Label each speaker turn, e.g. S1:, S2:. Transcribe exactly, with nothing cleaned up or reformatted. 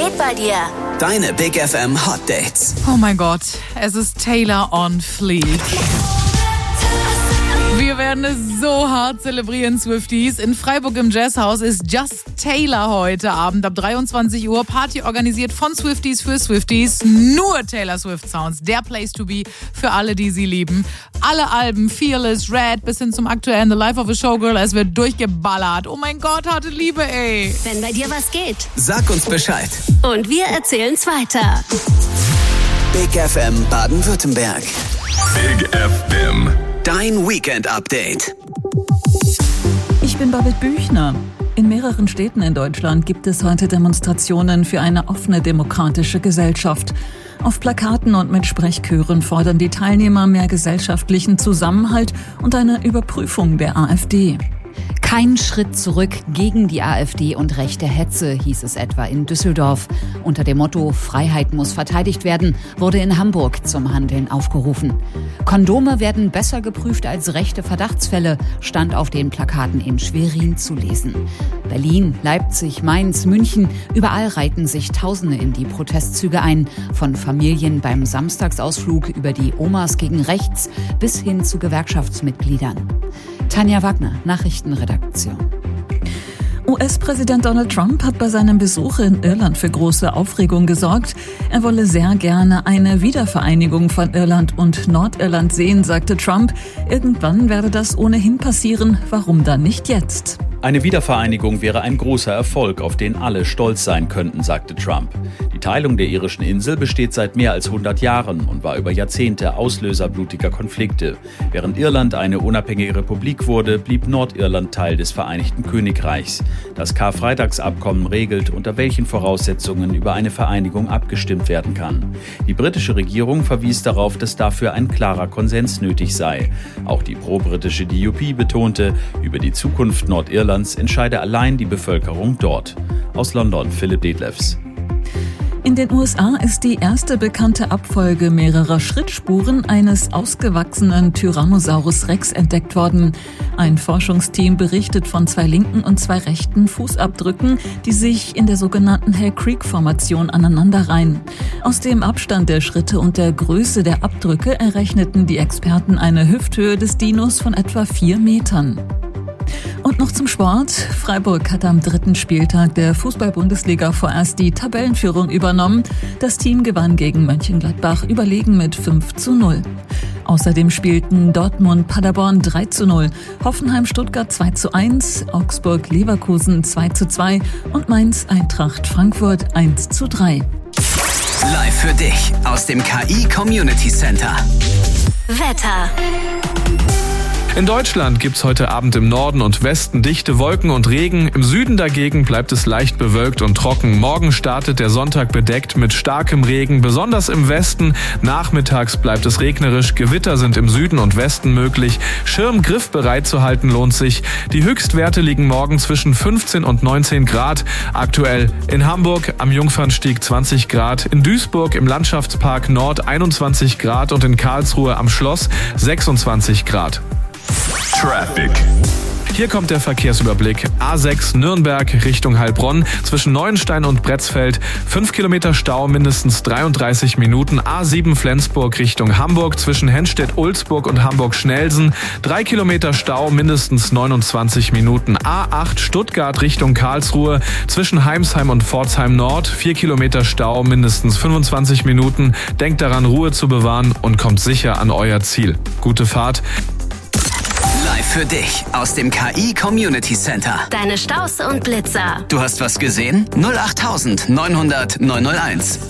S1: geht bei dir?
S2: Deine Big F M Hot Dates.
S3: Oh mein Gott, es ist Taylor on Fleek. Wir werden es so hart zelebrieren, Swifties. In Freiburg im Jazzhaus ist Just Taylor heute Abend ab dreiundzwanzig Uhr. Party organisiert von Swifties für Swifties. Nur Taylor Swift Sounds. Der Place to be für alle, die sie lieben. Alle Alben, Fearless, Red bis hin zum aktuellen The Life of a Showgirl. Es wird durchgeballert. Oh mein Gott, harte Liebe, ey.
S1: Wenn bei dir was geht.
S2: Sag uns Bescheid.
S1: Und wir erzählen's weiter.
S2: Big F M Baden-Württemberg.
S4: Big F M.
S2: Dein Weekend-Update.
S5: Ich bin Babette Büchner. In mehreren Städten in Deutschland gibt es heute Demonstrationen für eine offene demokratische Gesellschaft. Auf Plakaten und mit Sprechchören fordern die Teilnehmer mehr gesellschaftlichen Zusammenhalt und eine Überprüfung der AfD.
S6: Kein Schritt zurück gegen die AfD und rechte Hetze, hieß es etwa in Düsseldorf. Unter dem Motto Freiheit muss verteidigt werden, wurde in Hamburg zum Handeln aufgerufen. Kondome werden besser geprüft als rechte Verdachtsfälle, stand auf den Plakaten in Schwerin zu lesen. Berlin, Leipzig, Mainz, München, überall reihten sich Tausende in die Protestzüge ein. Von Familien beim Samstagsausflug über die Omas gegen rechts bis hin zu Gewerkschaftsmitgliedern. Tanja Wagner, Nachrichtenredaktion.
S5: U S-Präsident Donald Trump hat bei seinem Besuch in Irland für große Aufregung gesorgt. Er wolle sehr gerne eine Wiedervereinigung von Irland und Nordirland sehen, sagte Trump. Irgendwann werde das ohnehin passieren. Warum dann nicht jetzt?
S7: Eine Wiedervereinigung wäre ein großer Erfolg, auf den alle stolz sein könnten, sagte Trump. Die Teilung der irischen Insel besteht seit mehr als hundert Jahren und war über Jahrzehnte Auslöser blutiger Konflikte. Während Irland eine unabhängige Republik wurde, blieb Nordirland Teil des Vereinigten Königreichs. Das Karfreitagsabkommen regelt, unter welchen Voraussetzungen über eine Vereinigung abgestimmt werden kann. Die britische Regierung verwies darauf, dass dafür ein klarer Konsens nötig sei. Auch die pro-britische D U P betonte, über die Zukunft Nordirlands entscheide allein die Bevölkerung dort. Aus London, Philipp Detlefs.
S5: In den U S A ist die erste bekannte Abfolge mehrerer Schrittspuren eines ausgewachsenen Tyrannosaurus Rex entdeckt worden. Ein Forschungsteam berichtet von zwei linken und zwei rechten Fußabdrücken, die sich in der sogenannten Hell Creek-Formation aneinanderreihen. Aus dem Abstand der Schritte und der Größe der Abdrücke errechneten die Experten eine Hüfthöhe des Dinos von etwa vier Metern. Und noch zum Sport. Freiburg hat am dritten Spieltag der Fußball-Bundesliga vorerst die Tabellenführung übernommen. Das Team gewann gegen Mönchengladbach überlegen mit fünf zu null. Außerdem spielten Dortmund-Paderborn drei zu null, Hoffenheim-Stuttgart zwei zu eins, Augsburg-Leverkusen zwei zu zwei und Mainz-Eintracht-Frankfurt eins zu drei.
S2: Live für dich aus dem K I Community Center.
S1: Wetter.
S4: In Deutschland gibt's heute Abend im Norden und Westen dichte Wolken und Regen. Im Süden dagegen bleibt es leicht bewölkt und trocken. Morgen startet der Sonntag bedeckt mit starkem Regen, besonders im Westen. Nachmittags bleibt es regnerisch. Gewitter sind im Süden und Westen möglich. Schirm griffbereit zu halten lohnt sich. Die Höchstwerte liegen morgen zwischen fünfzehn und neunzehn Grad. Aktuell in Hamburg am Jungfernstieg zwanzig Grad, in Duisburg im Landschaftspark Nord einundzwanzig Grad und in Karlsruhe am Schloss sechsundzwanzig Grad.
S8: Traffic.
S4: Hier kommt der Verkehrsüberblick. A sechs Nürnberg Richtung Heilbronn zwischen Neuenstein und Bretzfeld. fünf Kilometer Stau, mindestens dreiunddreißig Minuten. A sieben Flensburg Richtung Hamburg zwischen Henstedt-Ulzburg und Hamburg-Schnelsen. drei Kilometer Stau, mindestens neunundzwanzig Minuten. A acht Stuttgart Richtung Karlsruhe zwischen Heimsheim und Pforzheim Nord. vier Kilometer Stau, mindestens fünfundzwanzig Minuten. Denkt daran, Ruhe zu bewahren und kommt sicher an euer Ziel. Gute Fahrt.
S2: Live für dich aus dem K I Community Center.
S1: Deine Staus und Blitzer.
S2: Du hast was gesehen? null acht neunhundert neunhunderteins.